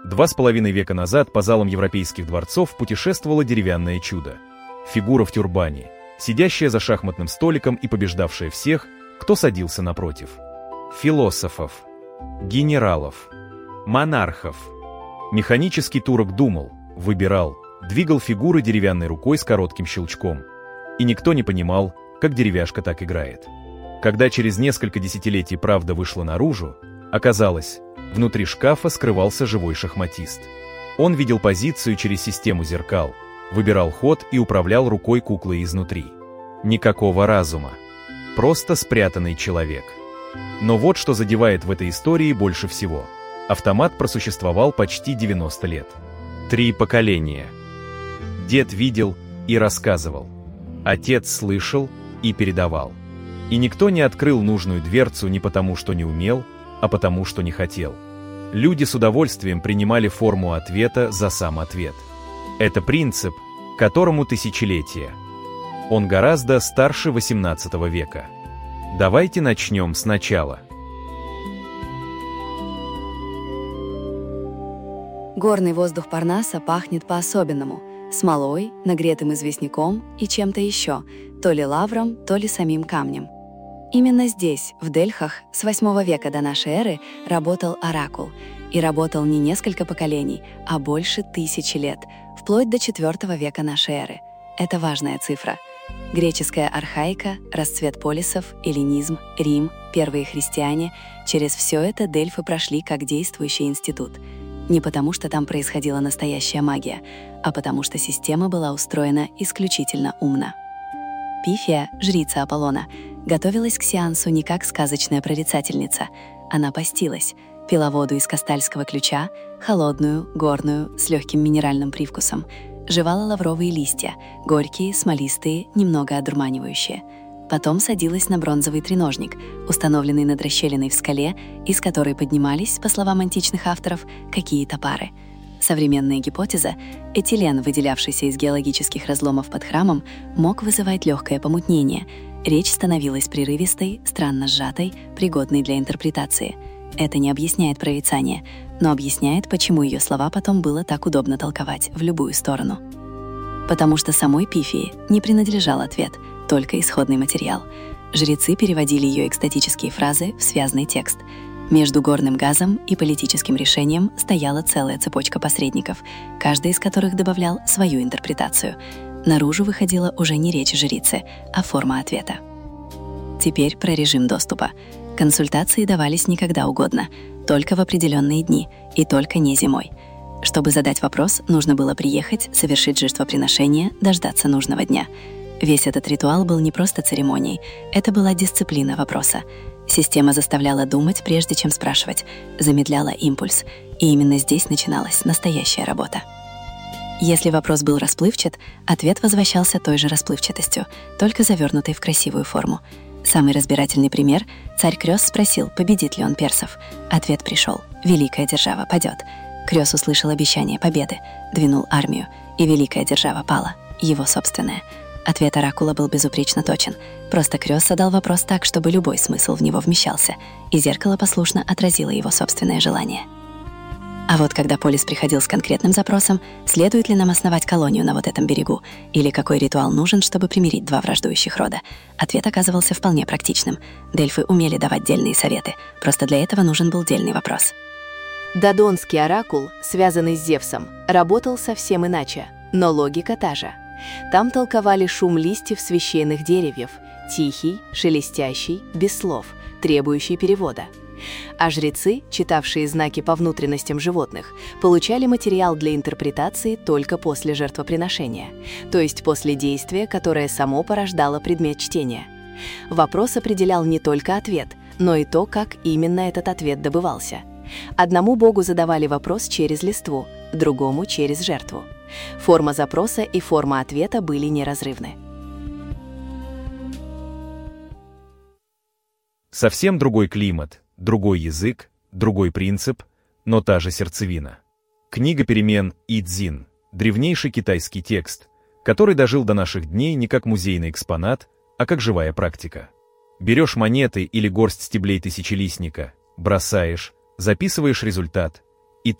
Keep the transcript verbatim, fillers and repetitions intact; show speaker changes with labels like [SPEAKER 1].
[SPEAKER 1] Два с половиной века назад по залам европейских дворцов путешествовало деревянное чудо. Фигура в тюрбане, сидящая за шахматным столиком и побеждавшая всех, кто садился напротив. Философов, генералов, монархов. Механический турок думал, выбирал, двигал фигуры деревянной рукой с коротким щелчком. И никто не понимал, как деревяшка так играет. Когда через несколько десятилетий правда вышла наружу, оказалось, внутри шкафа скрывался живой шахматист. Он видел позицию через систему зеркал, выбирал ход и управлял рукой куклы изнутри. Никакого разума. Просто спрятанный человек. Но вот что задевает в этой истории больше всего. Автомат просуществовал почти девяносто лет. Три поколения. Дед видел и рассказывал. Отец слышал и передавал. И никто не открыл нужную дверцу не потому, что не умел, а потому, что не хотел. Люди с удовольствием принимали форму ответа за сам ответ. Это принцип, которому тысячелетия. Он гораздо старше восемнадцатого века. Давайте начнем сначала.
[SPEAKER 2] Горный воздух Парнаса пахнет по-особенному – смолой, нагретым известняком и чем-то еще, то ли лавром, то ли самим камнем. Именно здесь, в Дельхах, с восьмого века до нашей эры работал оракул. И работал не несколько поколений, а больше тысячи лет, вплоть до четвёртого века нашей эры. Это важная цифра. Греческая архаика, расцвет полисов, эллинизм, Рим, первые христиане – через все это Дельфы прошли как действующий институт. Не потому, что там происходила настоящая магия, а потому что система была устроена исключительно умно. Пифия, жрица Аполлона, готовилась к сеансу не как сказочная прорицательница. Она постилась, пила воду из кастальского ключа, холодную, горную, с легким минеральным привкусом, жевала лавровые листья, горькие, смолистые, немного одурманивающие. Потом садилась на бронзовый треножник, установленный над расщелиной в скале, из которой поднимались, по словам античных авторов, какие-то пары. Современная гипотеза – этилен, выделявшийся из геологических разломов под храмом, мог вызывать легкое помутнение. Речь становилась прерывистой, странно сжатой, пригодной для интерпретации. Это не объясняет прорицание, но объясняет, почему ее слова потом было так удобно толковать в любую сторону. Потому что самой Пифии не принадлежал ответ, только исходный материал. Жрецы переводили ее экстатические фразы в связный текст. Между горным газом и политическим решением стояла целая цепочка посредников, каждый из которых добавлял свою интерпретацию. Наружу выходила уже не речь жрицы, а форма ответа. Теперь про режим доступа. Консультации давались не когда угодно, только в определенные дни и только не зимой. Чтобы задать вопрос, нужно было приехать, совершить жертвоприношение, дождаться нужного дня. Весь этот ритуал был не просто церемонией, это была дисциплина вопроса. Система заставляла думать, прежде чем спрашивать, замедляла импульс, и именно здесь начиналась настоящая работа. Если вопрос был расплывчат, ответ возвращался той же расплывчатостью, только завернутой в красивую форму. Самый разбирательный пример – царь Крёс спросил, победит ли он персов. Ответ пришел – великая держава падет. Крёс услышал обещание победы, двинул армию, и великая держава пала, его собственная. Ответ оракула был безупречно точен. Просто Крёс задал вопрос так, чтобы любой смысл в него вмещался, и зеркало послушно отразило его собственное желание. А вот когда Полис приходил с конкретным запросом, следует ли нам основать колонию на вот этом берегу, или какой ритуал нужен, чтобы примирить два враждующих рода, ответ оказывался вполне практичным. Дельфы умели давать дельные советы, просто для этого нужен был дельный вопрос.
[SPEAKER 3] Додонский оракул, связанный с Зевсом, работал совсем иначе, но логика та же. Там толковали шум листьев священных деревьев, тихий, шелестящий, без слов, требующий перевода. А жрецы, читавшие знаки по внутренностям животных, получали материал для интерпретации только после жертвоприношения, то есть после действия, которое само порождало предмет чтения. Вопрос определял не только ответ, но и то, как именно этот ответ добывался. Одному богу задавали вопрос через листву, другому через жертву. Форма запроса и форма ответа были неразрывны.
[SPEAKER 1] Совсем другой климат, другой язык, другой принцип, но та же сердцевина. Книга перемен Идзин – древнейший китайский текст, который дожил до наших дней не как музейный экспонат, а как живая практика. Берешь монеты или горсть стеблей тысячелистника, бросаешь, записываешь результат,